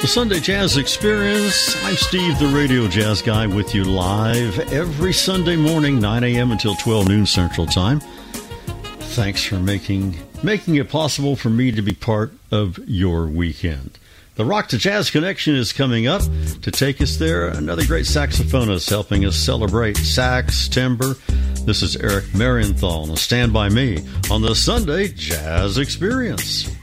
The Sunday Jazz Experience. I'm Steve, the Radio Jazz Guy, with you live every Sunday morning, 9 a.m. until 12 noon Central Time. Thanks for making it possible for me to be part of your weekend. The Rock to Jazz Connection is coming up. To take us there, another great saxophonist helping us celebrate sax, timbre. This is Eric Marienthal, and stand by me on the Sunday Jazz Experience.